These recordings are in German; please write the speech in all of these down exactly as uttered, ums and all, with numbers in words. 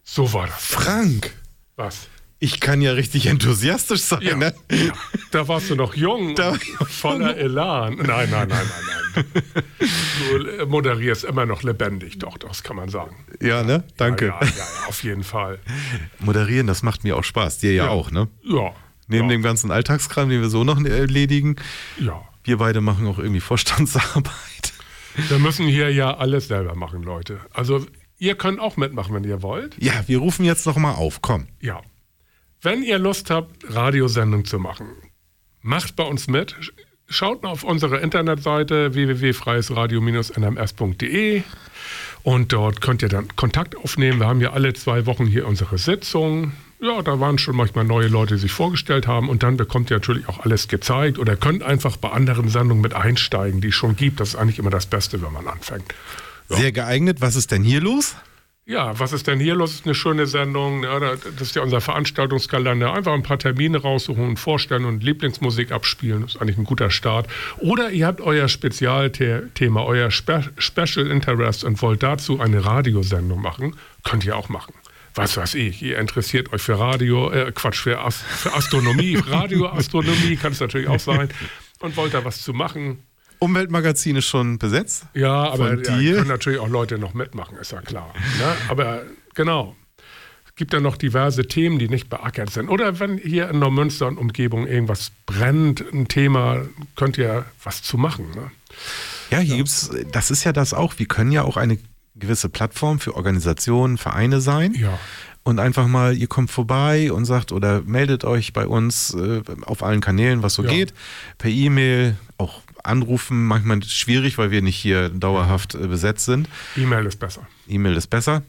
So war das. Frank, Was? ich kann ja richtig enthusiastisch sein, Ja, ne? ja. Da warst du noch jung, Da und war ich noch voller Elan. Nein, nein, nein, nein, nein. Du moderierst immer noch lebendig, doch, das kann man sagen. Ja, ne? Danke. Ja, ja, ja, ja, auf jeden Fall. Moderieren, das macht mir auch Spaß. Dir ja, Ja. auch, ne? Ja. Neben ja, dem ganzen Alltagskram, den wir so noch erledigen. ja. Wir beide machen auch irgendwie Vorstandsarbeit. Wir müssen hier ja alles selber machen, Leute. Also ihr könnt auch mitmachen, wenn ihr wollt. Ja, wir rufen jetzt noch mal auf, komm. Ja. Wenn ihr Lust habt, Radiosendung zu machen, macht bei uns mit. Schaut auf unsere Internetseite w w w punkt freies radio Bindestrich n m s punkt d e und dort könnt ihr dann Kontakt aufnehmen. Wir haben ja alle zwei Wochen hier unsere Sitzung. Ja, da waren schon manchmal neue Leute, die sich vorgestellt haben, und dann bekommt ihr natürlich auch alles gezeigt oder könnt einfach bei anderen Sendungen mit einsteigen, die es schon gibt. Das ist eigentlich immer das Beste, wenn man anfängt. Ja. Sehr geeignet. Was ist denn hier los? Ja, was ist denn hier los? Das ist eine schöne Sendung. Ja, das ist ja unser Veranstaltungskalender. Einfach ein paar Termine raussuchen, vorstellen und Lieblingsmusik abspielen. Das ist eigentlich ein guter Start. Oder ihr habt euer Spezialthema, euer Spe- Special Interest und wollt dazu eine Radiosendung machen. Könnt ihr auch machen. Was weiß ich, ihr interessiert euch für Radio, äh, Quatsch, für, As- für Astronomie, Radioastronomie kann es natürlich auch sein, und wollt da was zu machen. Umweltmagazin ist schon besetzt. Ja, aber Von ja, dir? können natürlich auch Leute noch mitmachen, ist ja klar. Ne? Aber genau, es gibt ja noch diverse Themen, die nicht beackert sind. Oder wenn hier in Neumünster und Umgebung irgendwas brennt, ein Thema, könnt ihr was zu machen. Ne? Ja, hier gibt's, das ist ja das auch. Wir können ja auch eine gewisse Plattform für Organisationen, Vereine sein. Ja. Und einfach mal, ihr kommt vorbei und sagt oder meldet euch bei uns äh, auf allen Kanälen, was so Ja. geht. Per E-Mail, auch anrufen, manchmal schwierig, weil wir nicht hier dauerhaft äh, besetzt sind. E-Mail ist besser. E-Mail ist besser.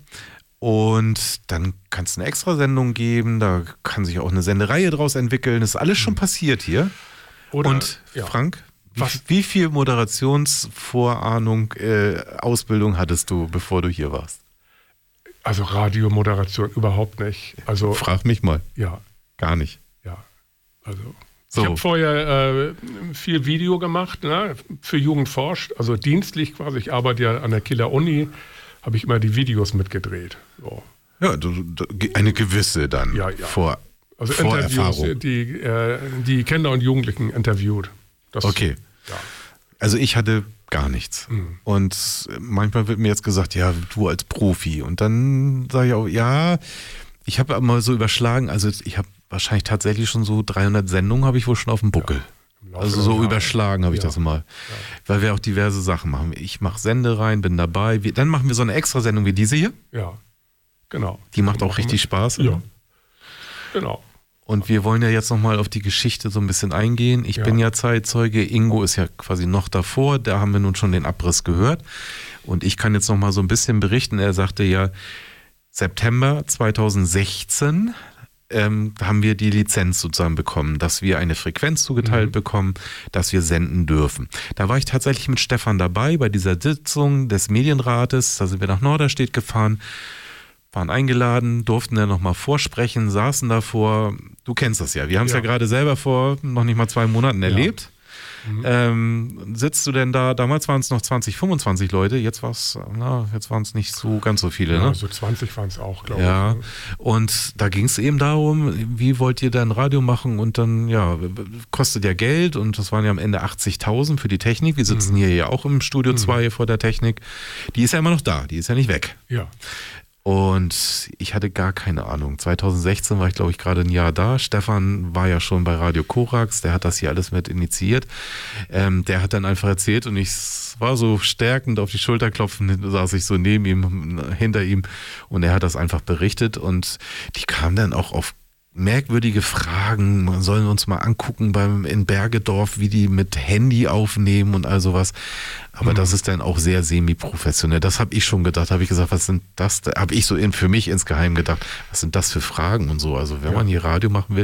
Und dann kann es eine Extrasendung geben, da kann sich auch eine Sendereihe draus entwickeln. Das ist alles schon passiert hier. Oder, Und ja. Frank, wie, Was? wie viel Moderationsvorahnung, äh, Ausbildung hattest du, bevor du hier warst? Also Radiomoderation überhaupt nicht. Also Frag mich mal. ja, Gar nicht. ja. Also So. ich habe vorher äh, viel Video gemacht, ne, für Jugend forscht, also dienstlich quasi. Ich arbeite ja an der Kieler Uni, habe ich immer die Videos mitgedreht. So. Ja, du, du, eine gewisse dann Ja, ja. Vor, Also Vorerfahrung. Interviews, die, äh, die Kinder und Jugendlichen interviewt. Das, Okay. Ja. Also ich hatte gar nichts. Mhm. Und manchmal wird mir jetzt gesagt, ja, du als Profi. Und dann sage ich auch, ja, ich habe mal so überschlagen, also ich habe wahrscheinlich tatsächlich schon so dreihundert Sendungen habe ich wohl schon auf dem Buckel. Im Laufe Also der so Jahre. überschlagen habe ich Ja. das mal. Weil wir auch diverse Sachen machen. Ich mache Sende rein, bin dabei. Wir, dann machen wir so eine Extrasendung wie diese hier. Ja, genau. Die macht auch richtig Spaß. Ja, genau. Und wir wollen ja jetzt nochmal auf die Geschichte so ein bisschen eingehen. Ich Ja. bin ja Zeitzeuge, Ingo ist ja quasi noch davor, da haben wir nun schon den Abriss gehört. Und ich kann jetzt nochmal so ein bisschen berichten. Er sagte ja, September zweitausendsechzehn ähm, haben wir die Lizenz sozusagen bekommen, dass wir eine Frequenz zugeteilt Mhm. bekommen, dass wir senden dürfen. Da war ich tatsächlich mit Stefan dabei bei dieser Sitzung des Medienrates. Da sind wir nach Norderstedt gefahren, waren eingeladen, durften dann nochmal vorsprechen, saßen davor. Du kennst das ja. Wir haben es ja. Ja. gerade selber vor noch nicht mal zwei Monaten erlebt. Mhm. Ähm, sitzt du denn da, damals waren es noch zwanzig, fünfundzwanzig Leute, jetzt war es, na, jetzt waren es nicht so ganz so viele, Ja, ne? so zwanzig waren es auch, glaube Ja, ich. und da ging es eben darum, wie wollt ihr dann Radio machen und dann, ja, kostet ja Geld und das waren ja am Ende achtzigtausend für die Technik. Wir sitzen Mhm. hier ja auch im Studio zwei vor der Technik. Die ist ja immer noch da, die ist ja nicht weg. Ja. Und ich hatte gar keine Ahnung. zweitausendsechzehn war ich, glaube ich, gerade ein Jahr da. Stefan war ja schon bei Radio Korax, der hat das hier alles mit initiiert. Ähm, der hat dann einfach erzählt und ich war so stärkend auf die Schulter klopfen, saß ich so neben ihm, hinter ihm und er hat das einfach berichtet und die kamen dann auch auf merkwürdige Fragen. Man soll uns mal angucken beim in Bergedorf, wie die mit Handy aufnehmen und all sowas. Aber Mhm. das ist dann auch sehr semi-professionell. Das habe ich schon gedacht. Habe ich gesagt, was sind das? Habe ich so in, für mich insgeheim gedacht, was sind das für Fragen und so. Also wenn Ja. man hier Radio machen will,